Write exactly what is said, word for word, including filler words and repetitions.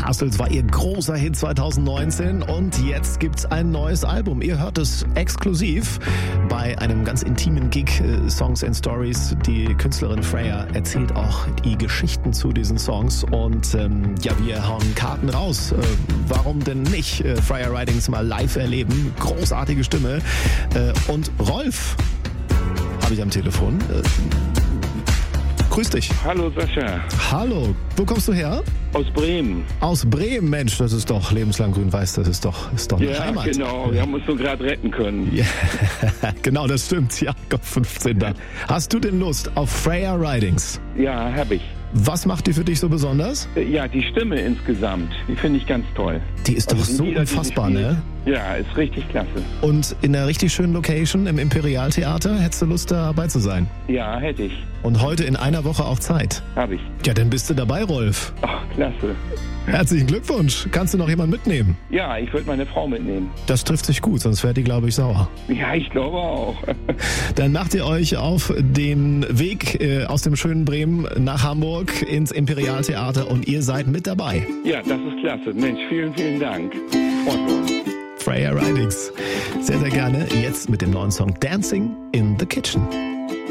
Castles war ihr großer Hit zwanzig neunzehn und jetzt gibt's ein neues Album. Ihr hört es exklusiv bei einem ganz intimen Gig, äh, Songs and Stories. Die Künstlerin Freya erzählt auch die Geschichten zu diesen Songs und ähm, ja, wir hauen Karten raus. Äh, warum denn nicht äh, Freya Ridings mal live erleben? Großartige Stimme. Äh, und Rolf habe ich am Telefon. Äh, grüß dich. Hallo Sascha. Hallo, wo kommst du her? Aus Bremen. Aus Bremen, Mensch, das ist doch lebenslang grün-weiß, das ist doch, ist doch eine ja, Heimat. Genau, wir haben uns so gerade retten können. Ja, genau, das stimmt, Jakob fünfzehn. Hast du denn Lust auf Freya Ridings? Ja, hab ich. Was macht die für dich so besonders? Ja, die Stimme insgesamt, die finde ich ganz toll. Die ist Also doch die so Lieder, die sie unfassbar, spielt, ne? Ja, ist richtig klasse. Und in einer richtig schönen Location im Imperialtheater, hättest du Lust dabei zu sein? Ja, hätte ich. Und heute in einer Woche auch Zeit. Hab ich. Ja, dann bist du dabei, Rolf. Ach, klasse. Herzlichen Glückwunsch. Kannst du noch jemanden mitnehmen? Ja, ich würde meine Frau mitnehmen. Das trifft sich gut, sonst wäre die, glaube ich, sauer. Ja, ich glaube auch. Dann macht ihr euch auf den Weg äh, aus dem schönen Bremen nach Hamburg ins Imperialtheater und ihr seid mit dabei. Ja, das ist klasse. Mensch, vielen, vielen Dank. Freut uns. Freya Ridings. Sehr, sehr gerne. Jetzt mit dem neuen Song Dancing in the Kitchen.